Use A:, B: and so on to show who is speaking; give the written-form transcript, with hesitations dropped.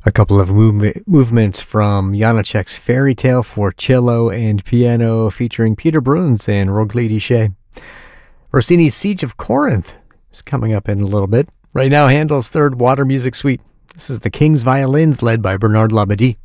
A: A couple of movements from Janacek's Fairy Tale for cello and piano featuring Peter Bruns and Roglitti Shea. Rossini's Siege of Corinth is coming up in a little bit. Right now, Handel's Third Water Music Suite. This is the King's Violins led by Bernard Labadie.